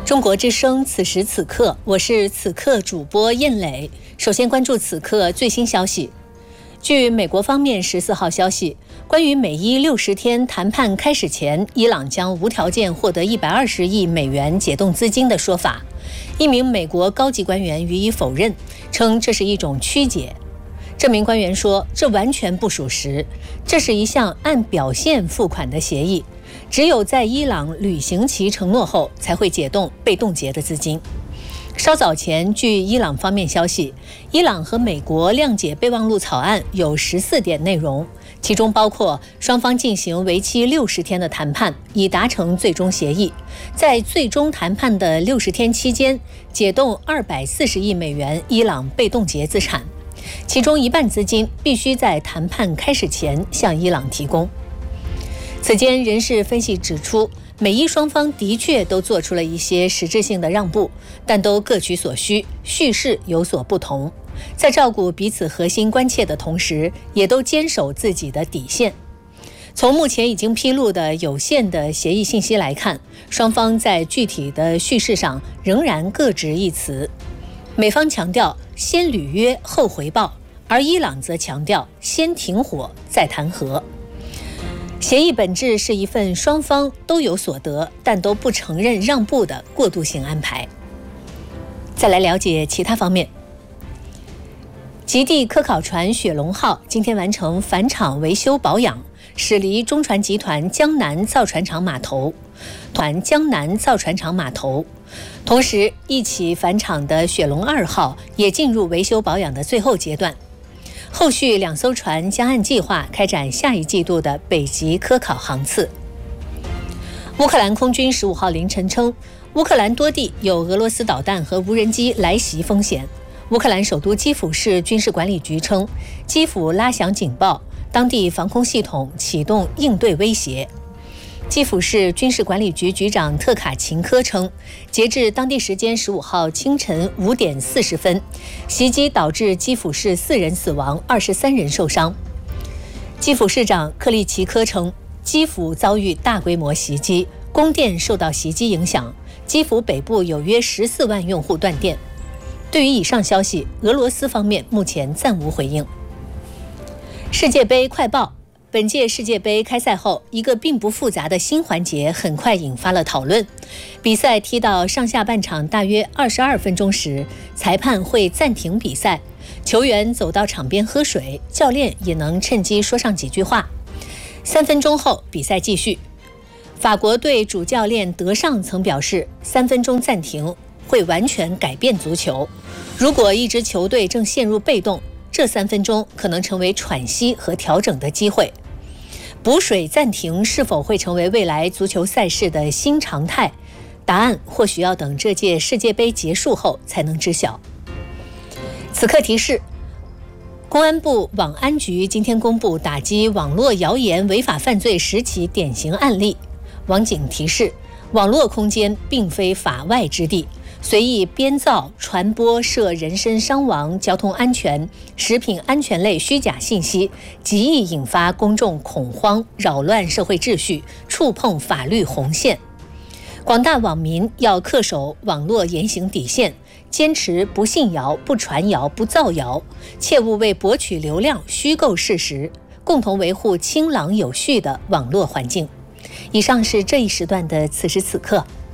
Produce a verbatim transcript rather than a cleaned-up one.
中国之声，此时此刻，我是此刻主播燕磊。首先关注此刻最新消息。据美国方面十四号消息，关于美伊六十天谈判开始前，伊朗将无条件获得一百二十亿美元解冻资金的说法，一名美国高级官员予以否认，称这是一种曲解。这名官员说，这完全不属实，这是一项按表现付款的协议，只有在伊朗履行其承诺后，才会解冻被冻结的资金。稍早前，据伊朗方面消息，伊朗和美国谅解备忘录草案有十四点内容，其中包括双方进行为期六十天的谈判，以达成最终协议，在最终谈判的六十天期间，解冻二百四十亿美元伊朗被冻结资产，其中一半资金必须在谈判开始前向伊朗提供。此间人士分析指出，美伊双方的确都做出了一些实质性的让步，但都各取所需，叙事有所不同，在照顾彼此核心关切的同时，也都坚守自己的底线。从目前已经披露的有限的协议信息来看，双方在具体的叙事上仍然各执一词。美方强调先履约后回报，而伊朗则强调先停火再谈和。协议本质是一份双方都有所得，但都不承认让步的过渡性安排。再来了解其他方面。极地科考船雪龙号今天完成返厂维修保养，驶离中船集团江南造船厂码头，团江南造船厂码头。同时，一起返厂的雪龙二号也进入维修保养的最后阶段。后续两艘船将按计划开展下一季度的北极科考航次。乌克兰空军十五号凌晨称，乌克兰多地有俄罗斯导弹和无人机来袭风险。乌克兰首都基辅市军事管理局称，基辅拉响警报，当地防空系统启动应对威胁。基辅市军事管理局局长特卡琴科称，截至当地时间十五号清晨五点四十分，袭击导致基辅市四人死亡，二十三人受伤。基辅市长克利奇科称，基辅遭遇大规模袭击，供电受到袭击影响，基辅北部有约十四万用户断电。对于以上消息，俄罗斯方面目前暂无回应。世界杯快报。本届世界杯开赛后，一个并不复杂的新环节很快引发了讨论。比赛踢到上下半场大约二十二分钟时，裁判会暂停比赛，球员走到场边喝水，教练也能趁机说上几句话。三分钟后，比赛继续。法国队主教练德尚曾表示，三分钟暂停会完全改变足球。如果一支球队正陷入被动，这三分钟可能成为喘息和调整的机会。补水暂停是否会成为未来足球赛事的新常态？答案或许要等这届世界杯结束后才能知晓。此刻提示，公安部网安局今天公布打击网络谣言违法犯罪十起典型案例。网警提示，网络空间并非法外之地，随意编造、传播涉人身伤亡、交通安全、食品安全类虚假信息，极易引发公众恐慌，扰乱社会秩序，触碰法律红线。广大网民要恪守网络言行底线，坚持不信谣、不传谣、不造谣，切勿为博取流量虚构事实，共同维护清朗有序的网络环境。以上是这一时段的此时此刻。